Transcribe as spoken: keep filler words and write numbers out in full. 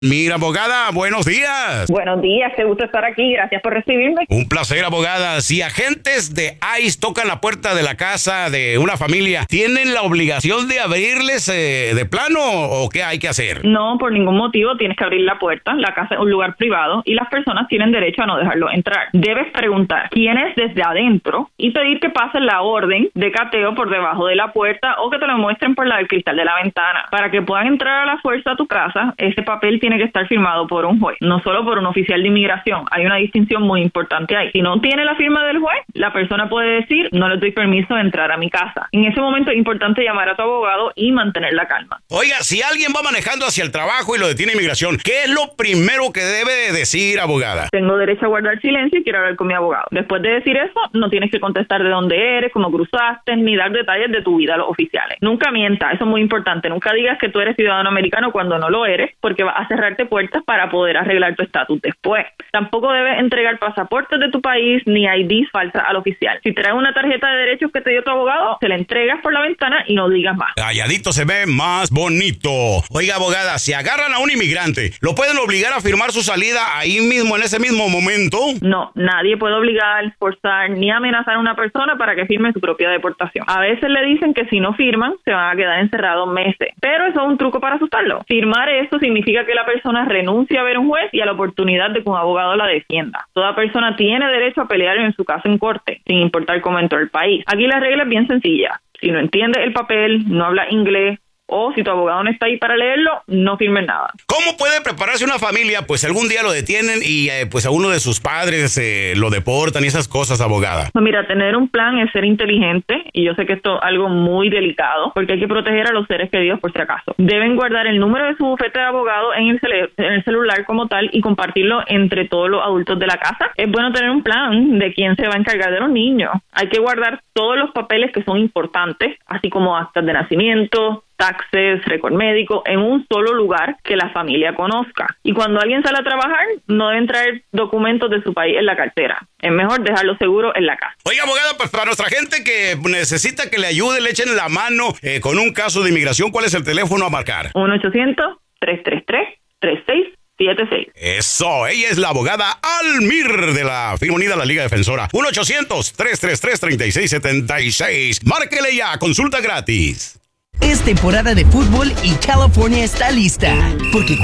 Mira, abogada, buenos días. Buenos días, qué gusto estar aquí, gracias por recibirme. Un placer, abogada. Si agentes de ICE tocan la puerta de la casa de una familia, ¿tienen la obligación de abrirles eh, de plano o qué hay que hacer? No, por ningún motivo tienes que abrir la puerta, la casa es un lugar privado y las personas tienen derecho a no dejarlo entrar. Debes preguntar quién es desde adentro y pedir que pasen la orden de cateo por debajo de la puerta o que te lo muestren por la del cristal de la ventana. Para que puedan entrar a la fuerza a tu casa, ese papel tiene que estar firmado por un juez, no solo por un oficial de inmigración. Hay una distinción muy importante ahí. Si no tiene la firma del juez, la persona puede decir, no le doy permiso de entrar a mi casa. En ese momento es importante llamar a tu abogado y mantener la calma. Oiga, si alguien va manejando hacia el trabajo y lo detiene inmigración, ¿qué es lo primero que debe decir, abogada? Tengo derecho a guardar silencio y quiero hablar con mi abogado. Después de decir eso, no tienes que contestar de dónde eres, cómo cruzaste, ni dar detalles de tu vida a los oficiales. Nunca mientas, eso es muy importante. Nunca digas que tú eres ciudadano americano cuando no lo eres, porque vas a cerrarte puertas para poder arreglar tu estatus después. Tampoco debes entregar pasaportes de tu país ni I Ds falsas al oficial. Si traes una tarjeta de derechos que te dio tu abogado, se la entregas por la ventana y no digas más. Calladito se ve más bonito. Oiga, abogada, si agarran a un inmigrante, ¿lo pueden obligar a firmar su salida ahí mismo, en ese mismo momento? No, nadie puede obligar, forzar ni amenazar a una persona para que firme su propia deportación. A veces le dicen que si no firman, se van a quedar encerrados meses. Pero eso es un truco para asustarlo. Firmar eso significa que la persona renuncia a ver un juez y a la oportunidad de que un abogado la defienda. Toda persona tiene derecho a pelear en su caso en corte, sin importar cómo entró el país. Aquí la regla es bien sencilla. Si no entiendes el papel, no hablas inglés, o si tu abogado no está ahí para leerlo, no firmes nada. ¿Cómo puede prepararse una familia? Pues algún día lo detienen y eh, pues a uno de sus padres eh, lo deportan y esas cosas, abogada. Pues mira, tener un plan es ser inteligente y yo sé que esto es algo muy delicado porque hay que proteger a los seres queridos por si acaso. Deben guardar el número de su bufete de abogado en el, cel- en el celular como tal y compartirlo entre todos los adultos de la casa. Es bueno tener un plan de quién se va a encargar de los niños. Hay que guardar todos los papeles que son importantes, así como actas de nacimiento, taxes, récord médico, en un solo lugar que la familia conozca. Y cuando alguien sale a trabajar, no deben traer documentos de su país en la cartera. Es mejor dejarlo seguro en la casa. Oiga, abogada, pues para nuestra gente que necesita que le ayude, le echen la mano eh, con un caso de inmigración, ¿cuál es el teléfono a marcar? uno ochocientos, tres tres tres, tres seis siete seis. Eso, ella es la abogada Almir de la firma unida la Liga Defensora. uno ochocientos, tres tres tres, tres seis siete seis. Márquele ya, consulta gratis. Es temporada de fútbol y California está lista. Porque